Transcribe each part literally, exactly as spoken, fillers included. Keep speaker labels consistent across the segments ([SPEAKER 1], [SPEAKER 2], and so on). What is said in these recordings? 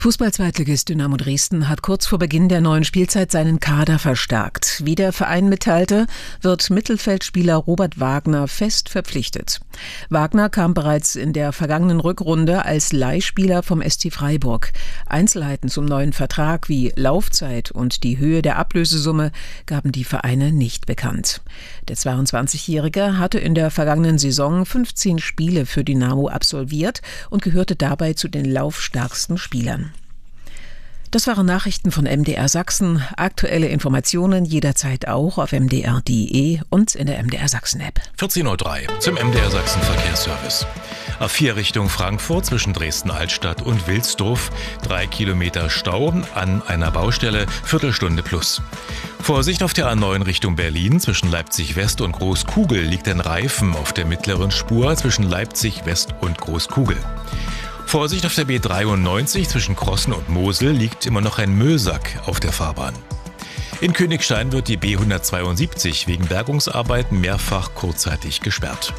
[SPEAKER 1] Fußball-Zweitligist Dynamo Dresden hat kurz vor Beginn der neuen Spielzeit seinen Kader verstärkt. Wie der Verein mitteilte, wird Mittelfeldspieler Robert Wagner fest verpflichtet. Wagner kam bereits in der vergangenen Rückrunde als Leihspieler vom S C Freiburg. Einzelheiten zum neuen Vertrag wie Laufzeit und die Höhe der Ablösesumme gaben die Vereine nicht bekannt. Der zweiundzwanzigjährige hatte in der vergangenen Saison fünfzehn Spiele für Dynamo absolviert und gehörte dabei zu den laufstärksten Spielern. Das waren Nachrichten von M D R Sachsen. Aktuelle Informationen jederzeit auch auf m d r punkt d e und in der M D R Sachsen App.
[SPEAKER 2] vierzehn Uhr drei zum M D R Sachsen Verkehrsservice. A vier Richtung Frankfurt zwischen Dresden-Altstadt und Wilsdruff. Drei Kilometer Stau an einer Baustelle, Viertelstunde plus. Vorsicht auf der A neun Richtung Berlin. Zwischen Leipzig West und Großkugel liegt ein Reifen auf der mittleren Spur zwischen Leipzig West und Großkugel. Vorsicht auf der B dreiundneunzig zwischen Krossen und Mosel liegt immer noch ein Müllsack auf der Fahrbahn. In Königstein wird die B hundertzweiundsiebzig wegen Bergungsarbeiten mehrfach kurzzeitig gesperrt.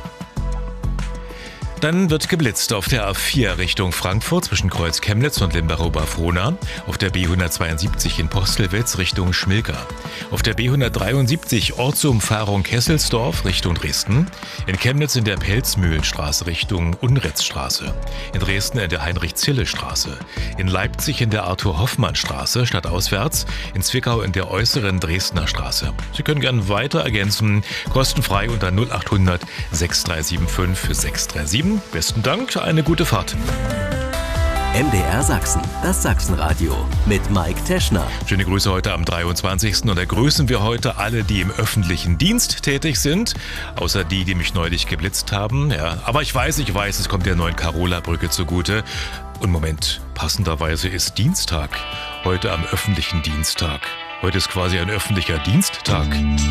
[SPEAKER 2] Dann wird geblitzt auf der A vier Richtung Frankfurt zwischen Kreuz Chemnitz und Limburg-Oberfrohna, auf der B hundertzweiundsiebzig in Postelwitz Richtung Schmilka, auf der B hundertdreiundsiebzig Ortsumfahrung Kesselsdorf Richtung Dresden, in Chemnitz in der Pelzmühlenstraße Richtung Unritzstraße, in Dresden in der Heinrich-Zille-Straße, in Leipzig in der Arthur-Hoffmann-Straße stadtauswärts, in Zwickau in der äußeren Dresdner Straße. Sie können gern weiter ergänzen, kostenfrei unter null achthundert sechsunddreißig fünfundsiebzig sechshundertsiebenunddreißig. Besten Dank, eine gute Fahrt.
[SPEAKER 3] M D R Sachsen, das Sachsenradio mit Mike Teschner.
[SPEAKER 2] Schöne Grüße heute am dreiundzwanzigsten Und da grüßen wir heute alle, die im öffentlichen Dienst tätig sind, außer die, die mich neulich geblitzt haben. Ja, aber ich weiß, ich weiß, es kommt der neuen Carola-Brücke zugute. Und Moment, passenderweise ist Dienstag, heute am öffentlichen Dienstag. Heute ist quasi ein öffentlicher Diensttag.